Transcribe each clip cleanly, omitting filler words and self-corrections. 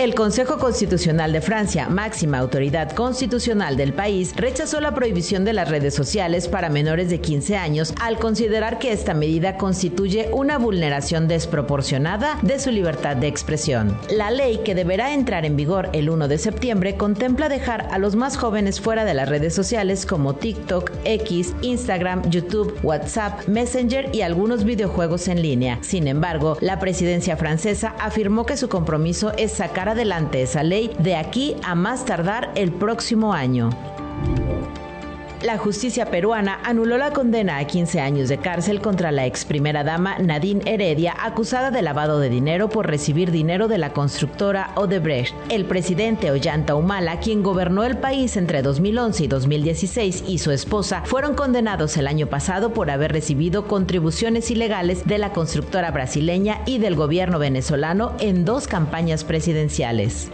El Consejo Constitucional de Francia, máxima autoridad constitucional del país, rechazó la prohibición de las redes sociales para menores de 15 años al considerar que esta medida constituye una vulneración desproporcionada de su libertad de expresión. La ley, que deberá entrar en vigor el 1 de septiembre, contempla dejar a los más jóvenes fuera de las redes sociales como TikTok, X, Instagram, YouTube, WhatsApp, Messenger y algunos videojuegos en línea. Sin embargo, la presidencia francesa afirmó que su compromiso es sacar adelante esa ley de aquí a más tardar el próximo año. La justicia peruana anuló la condena a 15 años de cárcel contra la ex primera dama Nadine Heredia, acusada de lavado de dinero por recibir dinero de la constructora Odebrecht. El presidente Ollanta Humala, quien gobernó el país entre 2011 y 2016, y su esposa fueron condenados el año pasado por haber recibido contribuciones ilegales de la constructora brasileña y del gobierno venezolano en 2 campañas presidenciales.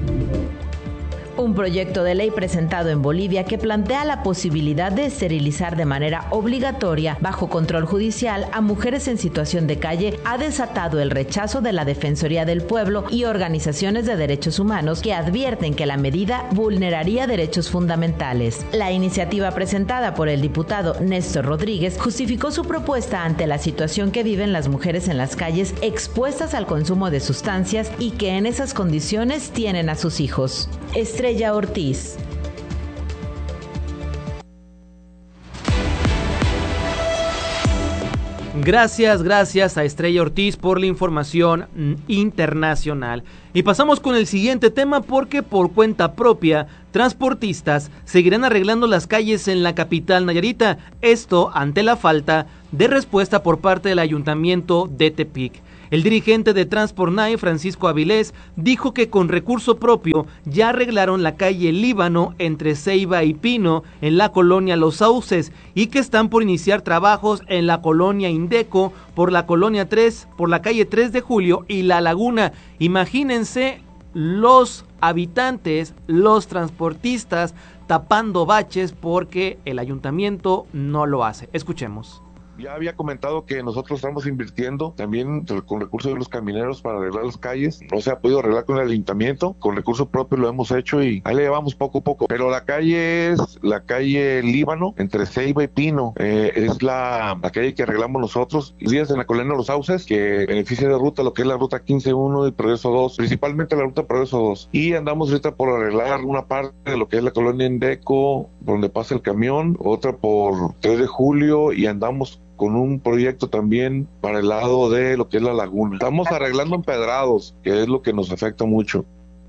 Un proyecto de ley presentado en Bolivia que plantea la posibilidad de esterilizar de manera obligatoria, bajo control judicial, a mujeres en situación de calle ha desatado el rechazo de la Defensoría del Pueblo y organizaciones de derechos humanos que advierten que la medida vulneraría derechos fundamentales. La iniciativa presentada por el diputado Néstor Rodríguez justificó su propuesta ante la situación que viven las mujeres en las calles expuestas al consumo de sustancias y que en esas condiciones tienen a sus hijos. Estrella Ortiz. Gracias a Estrella Ortiz por la información internacional. Y pasamos con el siguiente tema, porque por cuenta propia, transportistas seguirán arreglando las calles en la capital nayarita. Esto ante la falta de respuesta por parte del Ayuntamiento de Tepic. El dirigente de Transportnay, Francisco Avilés, dijo que con recurso propio ya arreglaron la calle Líbano entre Ceiba y Pino en la colonia Los Sauces y que están por iniciar trabajos en la colonia Indeco, por la colonia 3, por la calle 3 de Julio y La Laguna. Imagínense los habitantes, los transportistas tapando baches porque el ayuntamiento no lo hace. Escuchemos. Ya había comentado que nosotros estamos invirtiendo también con recursos de los camineros para arreglar las calles. No se ha podido arreglar con el ayuntamiento, con recursos propios lo hemos hecho y ahí le llevamos poco a poco. Pero la calle es la calle Líbano, entre Ceiba y Pino. Es la calle que arreglamos nosotros. Y días en la colonia Los Sauces, que beneficia de ruta, lo que es la ruta 15-1 y Progreso 2, principalmente la ruta Progreso 2. Y andamos ahorita por arreglar una parte de lo que es la colonia Indeco, donde pasa el camión, otra por 3 de Julio y andamos con un proyecto también para el lado de lo que es La Laguna. Estamos arreglando empedrados, que es lo que nos afecta mucho.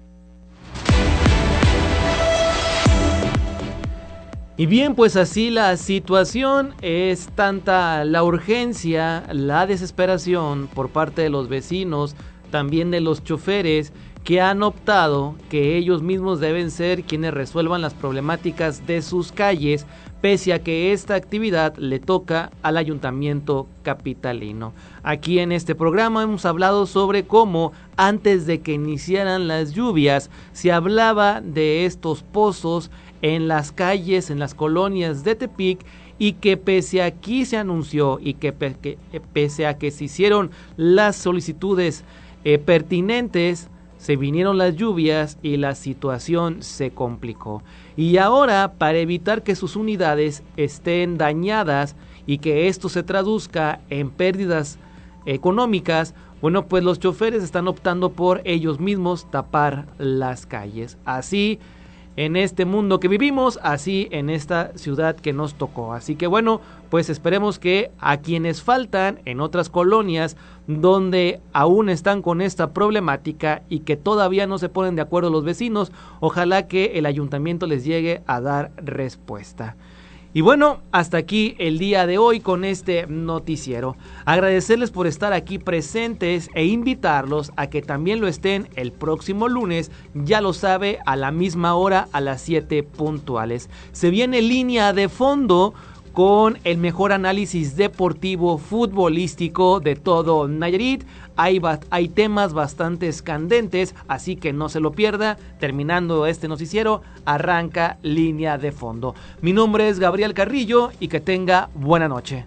Y bien, pues así la situación, es tanta la urgencia, la desesperación por parte de los vecinos, también de los choferes, que han optado que ellos mismos deben ser quienes resuelvan las problemáticas de sus calles, pese a que esta actividad le toca al ayuntamiento capitalino. Aquí en este programa hemos hablado sobre cómo antes de que iniciaran las lluvias se hablaba de estos pozos en las calles, en las colonias de Tepic, y que pese a aquí se anunció y que pese a que se hicieron las solicitudes pertinentes, se vinieron las lluvias y la situación se complicó. Y ahora, para evitar que sus unidades estén dañadas y que esto se traduzca en pérdidas económicas, bueno, pues los choferes están optando por ellos mismos tapar las calles. Así en este mundo que vivimos, así en esta ciudad que nos tocó. Así que bueno, pues esperemos que a quienes faltan en otras colonias donde aún están con esta problemática y que todavía no se ponen de acuerdo los vecinos, ojalá que el ayuntamiento les llegue a dar respuesta. Y bueno, hasta aquí el día de hoy con este noticiero. Agradecerles por estar aquí presentes e invitarlos a que también lo estén el próximo lunes, ya lo sabe, a la misma hora, a las 7 puntuales. Se viene Línea de Fondo con el mejor análisis deportivo futbolístico de todo Nayarit. Hay temas bastante candentes, así que no se lo pierda. Terminando este noticiero, arranca Línea de Fondo. Mi nombre es Gabriel Carrillo y que tenga buena noche.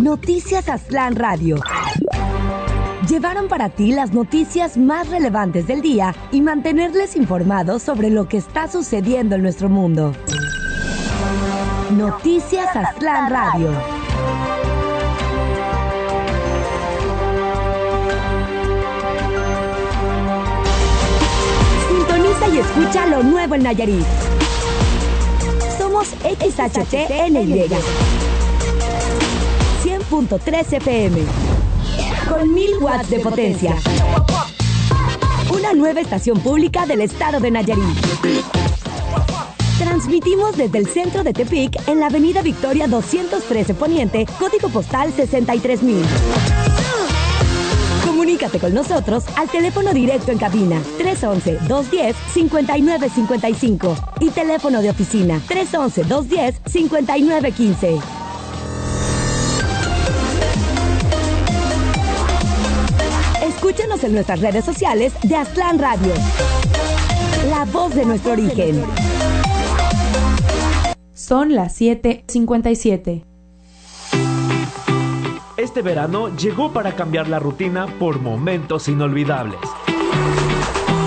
Noticias Aztlán Radio. Llevaron para ti las noticias más relevantes del día y mantenerles informados sobre lo que está sucediendo en nuestro mundo. Noticias Aztlán Radio. Sintoniza y escucha lo nuevo en Nayarit. Somos XHTNY 100.3 FM con 1000 watts de potencia. Una nueva estación pública del estado de Nayarit. Transmitimos desde el centro de Tepic en la avenida Victoria 213 Poniente, código postal 63000. Comunícate con nosotros al teléfono directo en cabina 311-210-5955 y teléfono de oficina 311-210-5915. Escúchanos en nuestras redes sociales de Aztlán Radio. La voz de nuestro origen. Son las 7:57. Este verano llegó para cambiar la rutina por momentos inolvidables.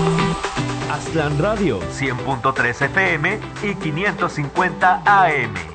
Aztlán Radio, 100.3 FM y 550 AM.